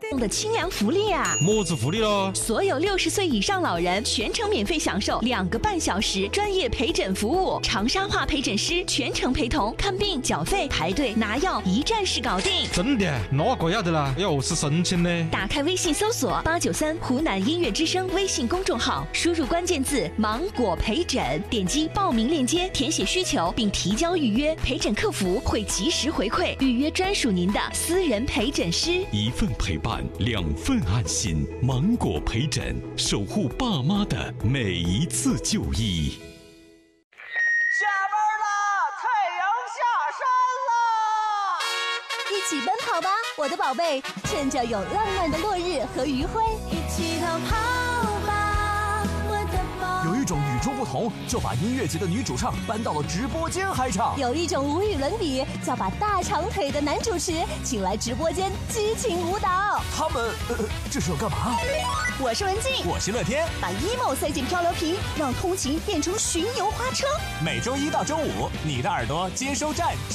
的清凉福利啊！ 么子福利咯？ 所有60岁以上老人全程免费享受2个半小时专业陪诊服务，长沙话陪诊师全程陪同，看病、缴费、排队、拿药，一站式搞定。 真的？那个要得啦，要何是申请呢？ 打开微信搜索893湖南音乐之声微信公众号，输入关键字芒果陪诊，点击报名链接，填写需求并提交预约，陪诊客服会及时回馈，预约专属您的私人陪诊师。 一份陪伴，2份安心。芒果陪诊，守护爸妈的每一次就医。 下班啦，太阳下山啦！ 一起奔跑吧，我的宝贝，趁着有浪漫的落日和余晖， 一起逃跑吧，我的宝贝。 有一种与众不同，就把音乐节的女主唱搬到了直播间嗨唱； 有一种无与伦比，叫把大长腿的男主持请来直播间激情舞蹈。 他们这是要干嘛？ 我是文静， 我是乐天， 把 emo 塞进漂流瓶，让通勤变成巡游花车。 每周1到周5，你的耳朵接收站。